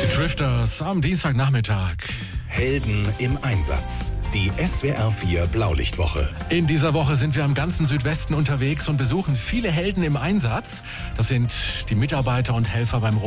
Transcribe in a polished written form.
Die Drifters am Dienstagnachmittag. Helden im Einsatz. Die SWR 4 Blaulichtwoche. In dieser Woche sind wir am ganzen Südwesten unterwegs und besuchen viele Helden im Einsatz. Das sind die Mitarbeiter und Helfer beim